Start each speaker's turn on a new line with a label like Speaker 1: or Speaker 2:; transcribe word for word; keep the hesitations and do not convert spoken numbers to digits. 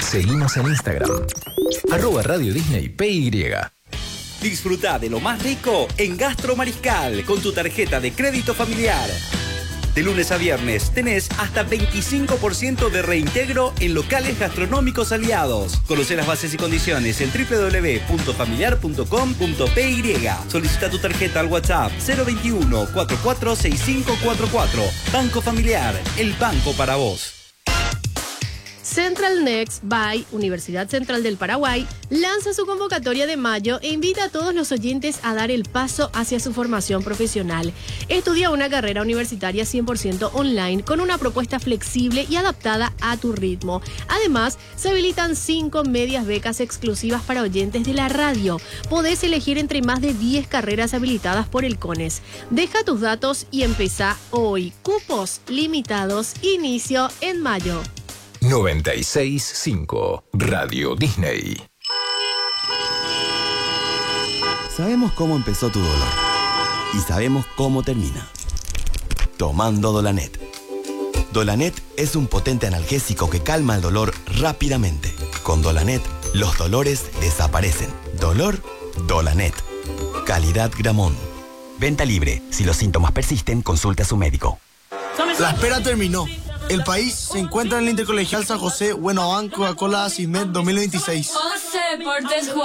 Speaker 1: Seguimos en Instagram. Arroba Radio Disney P Y.
Speaker 2: Disfruta de lo más rico en Gastro Mariscal con tu tarjeta de crédito familiar. De lunes a viernes tenés hasta veinticinco por ciento de reintegro en locales gastronómicos aliados. Conoce las bases y condiciones en doble u doble u doble u punto familiar punto com punto p y. Solicita tu tarjeta al WhatsApp cero veintiuno, cuarenta y cuatro, sesenta y cinco cuarenta y cuatro. Banco Familiar, el banco para vos.
Speaker 3: Central Next by Universidad Central del Paraguay lanza su convocatoria de mayo e invita a todos los oyentes a dar el paso hacia su formación profesional. Estudia una carrera universitaria cien por ciento online con una propuesta flexible y adaptada a tu ritmo. Además, se habilitan cinco medias becas exclusivas para oyentes de la radio. Podés elegir entre más de diez carreras habilitadas por el CONES. Deja tus datos y empezá hoy. Cupos limitados. Inicio en mayo.
Speaker 1: noventa y seis punto cinco Radio Disney.
Speaker 4: Sabemos cómo empezó tu dolor y sabemos cómo termina. Tomando Dolanet. Dolanet es un potente analgésico que calma el dolor rápidamente. Con Dolanet, los dolores desaparecen. Dolor, Dolanet. Calidad Gramón. Venta libre. Si los síntomas persisten, consulte a su médico.
Speaker 5: La espera terminó. El país se encuentra en el Intercolegial San José, Buenobanco, Coca-Cola, Cismet dos mil veintiséis.